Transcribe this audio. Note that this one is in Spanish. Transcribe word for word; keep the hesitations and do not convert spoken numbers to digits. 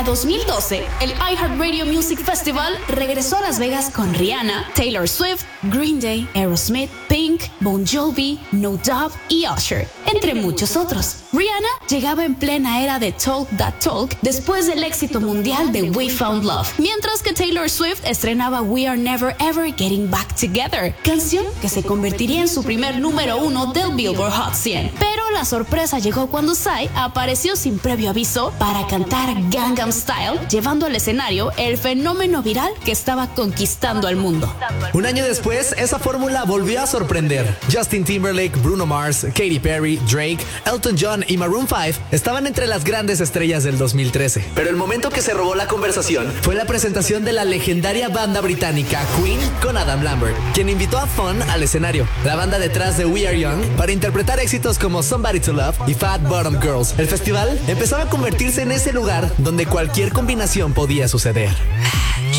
Para dos mil doce, el iHeartRadio Music Festival regresó a Las Vegas con Rihanna, Taylor Swift, Green Day, Aerosmith, Pink, Bon Jovi, No Doubt y Usher, entre muchos otros. Rihanna llegaba en plena era de Talk That Talk después del éxito mundial de We Found Love, mientras que Taylor Swift estrenaba We Are Never Ever Getting Back Together, canción que se convertiría en su primer número uno del Billboard Hot cien. Pero la sorpresa llegó cuando Psy apareció sin previo aviso para cantar Gangnam Style, llevando al escenario el fenómeno viral que estaba conquistando al mundo. Un año después, esa fórmula volvió a sorprender. Justin Timberlake, Bruno Mars, Katy Perry, Drake, Elton John y Maroon cinco estaban entre las grandes estrellas del dos mil trece. Pero el momento que se robó la conversación fue la presentación de la legendaria banda británica Queen con Adam Lambert, quien invitó a Fun al escenario, la banda detrás de We Are Young, para interpretar éxitos como Somebody to Love y Fat Bottom Girls. El festival empezaba a convertirse en ese lugar donde cualquier combinación podía suceder.